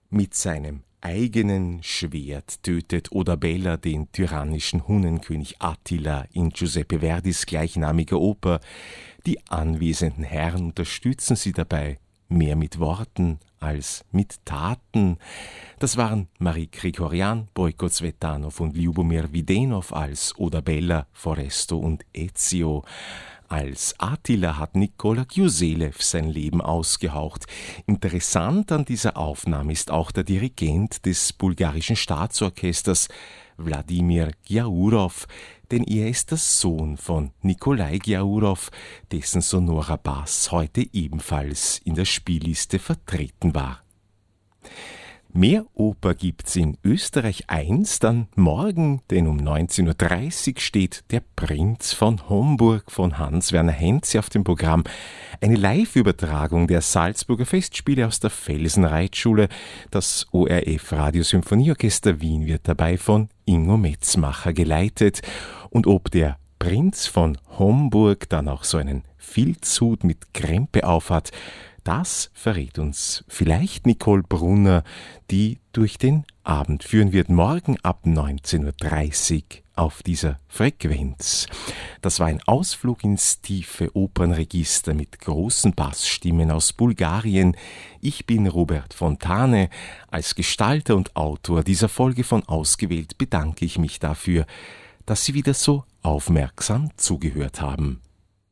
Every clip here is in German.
Mit seinem eigenen Schwert tötet Oda-Bella den tyrannischen Hunnenkönig Attila in Giuseppe Verdis gleichnamiger Oper. Die anwesenden Herren unterstützen sie dabei, mehr mit Worten als mit Taten. Das waren Marie Grigorian, Bojko Cvetanov und Ljubomir Widenov als Oda-Bella, Foresto und Ezio. Als Attila hat Nikola Gyuzelev sein Leben ausgehaucht. Interessant an dieser Aufnahme ist auch der Dirigent des bulgarischen Staatsorchesters, Wladimir Giaurov, denn er ist der Sohn von Nikolai Giaurov, dessen sonorer Bass heute ebenfalls in der Spielliste vertreten war. Mehr Oper gibt's in Österreich 1 dann morgen, denn um 19.30 Uhr steht Der Prinz von Homburg von Hans-Werner Henze auf dem Programm. Eine Live-Übertragung der Salzburger Festspiele aus der Felsenreitschule. Das ORF Radiosymphonieorchester Wien wird dabei von Ingo Metzmacher geleitet. Und ob der Prinz von Homburg dann auch so einen Filzhut mit Krempe aufhat, das verrät uns vielleicht Nicole Brunner, die durch den Abend führen wird, morgen ab 19.30 Uhr auf dieser Frequenz. Das war ein Ausflug ins tiefe Opernregister mit großen Bassstimmen aus Bulgarien. Ich bin Robert Fontane. Als Gestalter und Autor dieser Folge von Ausgewählt bedanke ich mich dafür, dass Sie wieder so aufmerksam zugehört haben.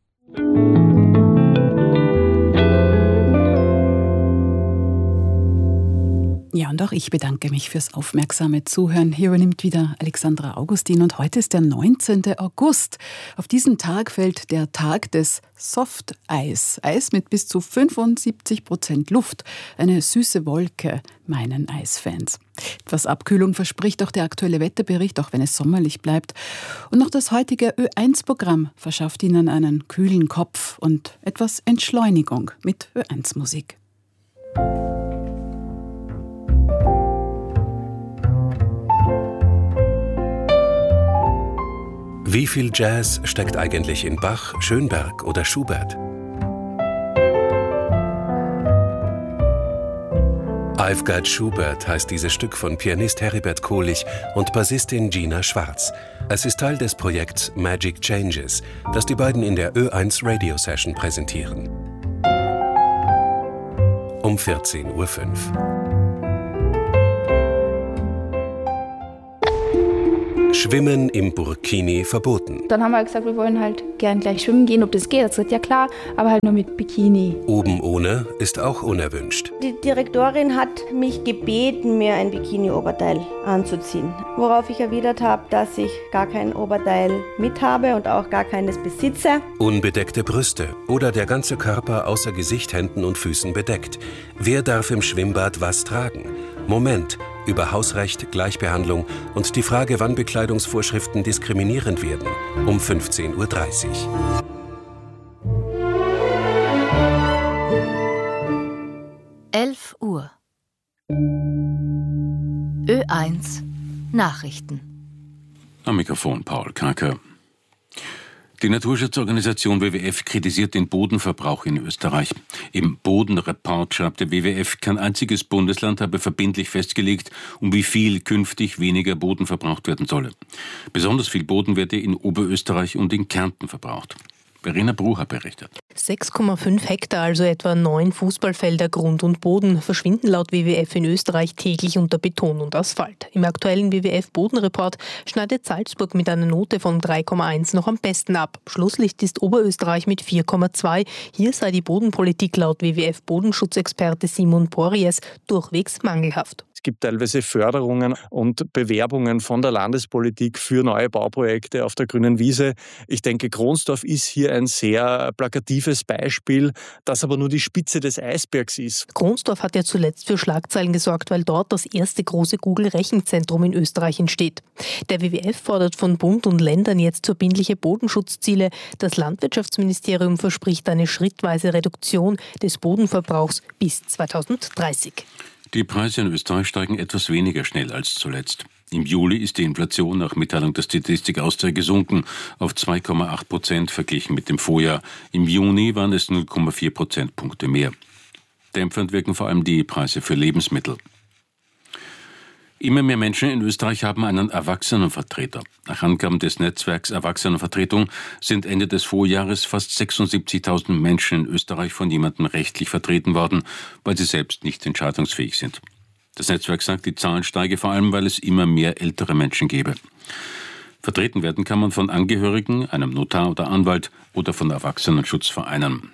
Ja, und auch ich bedanke mich fürs aufmerksame Zuhören. Hier übernimmt wieder Alexandra Augustin und heute ist der 19. August. Auf diesen Tag fällt der Tag des Softeis. Eis mit bis zu 75% Luft. Eine süße Wolke, meinen Eisfans. Etwas Abkühlung verspricht auch der aktuelle Wetterbericht, auch wenn es sommerlich bleibt. Und noch das heutige Ö1-Programm verschafft Ihnen einen kühlen Kopf und etwas Entschleunigung mit Ö1-Musik. Wie viel Jazz steckt eigentlich in Bach, Schönberg oder Schubert? I've Got Schubert heißt dieses Stück von Pianist Heribert Kohlich und Bassistin Gina Schwarz. Es ist Teil des Projekts Magic Changes, das die beiden in der Ö1 Radio Session präsentieren. Um 14.05 Uhr. Schwimmen im Burkini verboten. Dann haben wir gesagt, wir wollen halt gern gleich schwimmen gehen, ob das geht. Das ist ja klar, aber halt nur mit Bikini. Oben ohne ist auch unerwünscht. Die Direktorin hat mich gebeten, mir ein Bikini-Oberteil anzuziehen. Worauf ich erwidert habe, dass ich gar kein Oberteil mit habe und auch gar keines besitze. Unbedeckte Brüste oder der ganze Körper außer Gesicht, Händen und Füßen bedeckt. Wer darf im Schwimmbad was tragen? Moment, über Hausrecht, Gleichbehandlung und die Frage, wann Bekleidungsvorschriften diskriminierend werden. Um 15.30 Uhr. Uhr. Ö1 Nachrichten. Am Mikrofon Paul Kacker. Die Naturschutzorganisation WWF kritisiert den Bodenverbrauch in Österreich. Im Bodenreport schreibt der WWF, kein einziges Bundesland habe verbindlich festgelegt, um wie viel künftig weniger Boden verbraucht werden solle. Besonders viel Boden werde in Oberösterreich und in Kärnten verbraucht. Verena Brucher berichtet. 6,5 Hektar, also etwa 9 Fußballfelder Grund und Boden, verschwinden laut WWF in Österreich täglich unter Beton und Asphalt. Im aktuellen WWF-Bodenreport schneidet Salzburg mit einer Note von 3,1 noch am besten ab. Schlusslicht ist Oberösterreich mit 4,2. Hier sei die Bodenpolitik laut WWF-Bodenschutzexperte Simon Porries durchwegs mangelhaft. Es gibt teilweise Förderungen und Bewerbungen von der Landespolitik für neue Bauprojekte auf der grünen Wiese. Ich denke, Kronsdorf ist hier ein sehr plakatives Beispiel, das aber nur die Spitze des Eisbergs ist. Kronsdorf hat ja zuletzt für Schlagzeilen gesorgt, weil dort das erste große Google-Rechenzentrum in Österreich entsteht. Der WWF fordert von Bund und Ländern jetzt verbindliche Bodenschutzziele. Das Landwirtschaftsministerium verspricht eine schrittweise Reduktion des Bodenverbrauchs bis 2030. Die Preise in Österreich steigen etwas weniger schnell als zuletzt. Im Juli ist die Inflation nach Mitteilung der Statistik Austria gesunken auf 2,8% verglichen mit dem Vorjahr. Im Juni waren es 0,4 Prozentpunkte mehr. Dämpfend wirken vor allem die Preise für Lebensmittel. Immer mehr Menschen in Österreich haben einen Erwachsenenvertreter. Nach Angaben des Netzwerks Erwachsenenvertretung sind Ende des Vorjahres fast 76.000 Menschen in Österreich von jemandem rechtlich vertreten worden, weil sie selbst nicht entscheidungsfähig sind. Das Netzwerk sagt, die Zahl steige vor allem, weil es immer mehr ältere Menschen gebe. Vertreten werden kann man von Angehörigen, einem Notar oder Anwalt oder von Erwachsenenschutzvereinen.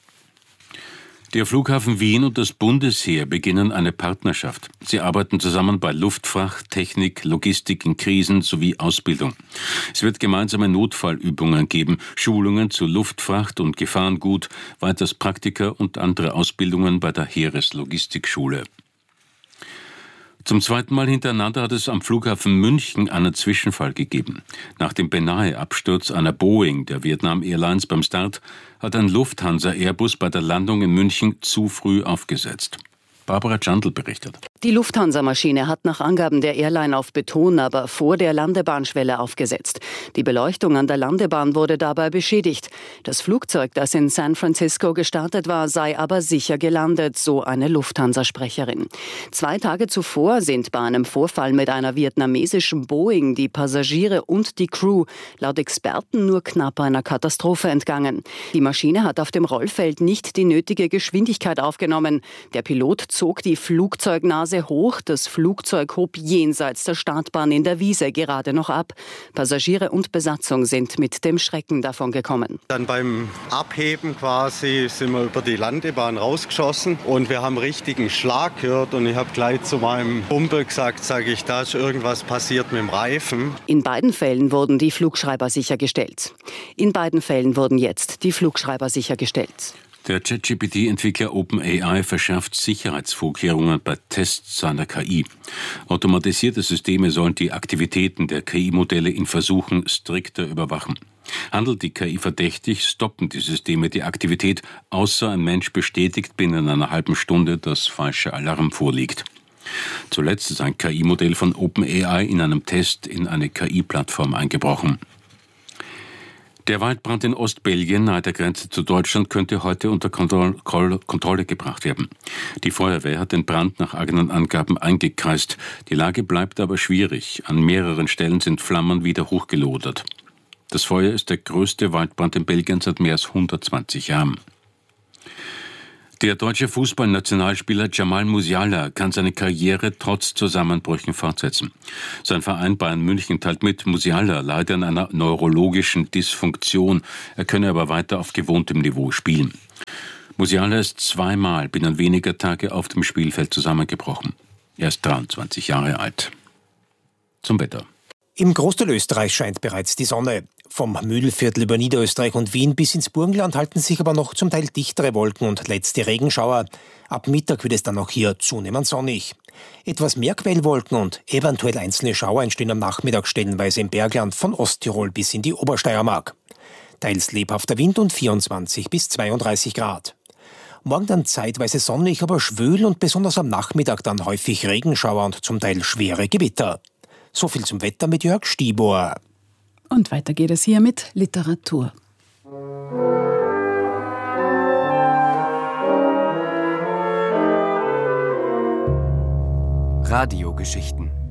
Der Flughafen Wien und das Bundesheer beginnen eine Partnerschaft. Sie arbeiten zusammen bei Luftfracht, Technik, Logistik in Krisen sowie Ausbildung. Es wird gemeinsame Notfallübungen geben, Schulungen zu Luftfracht und Gefahrengut, weiters Praktika und andere Ausbildungen bei der Heereslogistikschule. Zum zweiten Mal hintereinander hat es am Flughafen München einen Zwischenfall gegeben. Nach dem beinahe Absturz einer Boeing der Vietnam Airlines beim Start hat ein Lufthansa-Airbus bei der Landung in München zu früh aufgesetzt. Barbara Jandl berichtet. Die Lufthansa-Maschine hat nach Angaben der Airline auf Beton aber vor der Landebahnschwelle aufgesetzt. Die Beleuchtung an der Landebahn wurde dabei beschädigt. Das Flugzeug, das in San Francisco gestartet war, sei aber sicher gelandet, so eine Lufthansa-Sprecherin. 2 Tage zuvor sind bei einem Vorfall mit einer vietnamesischen Boeing die Passagiere und die Crew laut Experten nur knapp einer Katastrophe entgangen. Die Maschine hat auf dem Rollfeld nicht die nötige Geschwindigkeit aufgenommen. Der Pilot zog die Flugzeugnase hoch. Das Flugzeug hob jenseits der Startbahn in der Wiese gerade noch ab. Passagiere und Besatzung sind mit dem Schrecken davongekommen. Dann beim Abheben quasi sind wir über die Landebahn rausgeschossen und wir haben richtigen Schlag gehört und ich habe gleich zu meinem Kumpel gesagt, da ist irgendwas passiert mit dem Reifen. In beiden Fällen wurden die Flugschreiber sichergestellt. In beiden Fällen wurden jetzt die Flugschreiber sichergestellt. Der ChatGPT-Entwickler OpenAI verschärft Sicherheitsvorkehrungen bei Tests seiner KI. Automatisierte Systeme sollen die Aktivitäten der KI-Modelle in Versuchen strikter überwachen. Handelt die KI verdächtig, stoppen die Systeme die Aktivität, außer ein Mensch bestätigt binnen einer halben Stunde, dass falscher Alarm vorliegt. Zuletzt ist ein KI-Modell von OpenAI in einem Test in eine KI-Plattform eingebrochen. Der Waldbrand in Ostbelgien nahe der Grenze zu Deutschland könnte heute unter Kontrolle gebracht werden. Die Feuerwehr hat den Brand nach eigenen Angaben eingekreist. Die Lage bleibt aber schwierig. An mehreren Stellen sind Flammen wieder hochgelodert. Das Feuer ist der größte Waldbrand in Belgien seit mehr als 120 Jahren. Der deutsche Fußballnationalspieler Jamal Musiala kann seine Karriere trotz Zusammenbrüchen fortsetzen. Sein Verein Bayern München teilt mit, Musiala leide an einer neurologischen Dysfunktion. Er könne aber weiter auf gewohntem Niveau spielen. Musiala ist 2-mal binnen weniger Tage auf dem Spielfeld zusammengebrochen. Er ist 23 Jahre alt. Zum Wetter. Im Großteil Österreich scheint bereits die Sonne. Vom Mühlviertel über Niederösterreich und Wien bis ins Burgenland halten sich aber noch zum Teil dichtere Wolken und letzte Regenschauer. Ab Mittag wird es dann auch hier zunehmend sonnig. Etwas mehr Quellwolken und eventuell einzelne Schauer entstehen am Nachmittag stellenweise im Bergland von Osttirol bis in die Obersteiermark. Teils lebhafter Wind und 24 bis 32 Grad. Morgen dann zeitweise sonnig, aber schwül und besonders am Nachmittag dann häufig Regenschauer und zum Teil schwere Gewitter. So viel zum Wetter mit Jörg Stibor. Und weiter geht es hier mit Literatur. Radiogeschichten.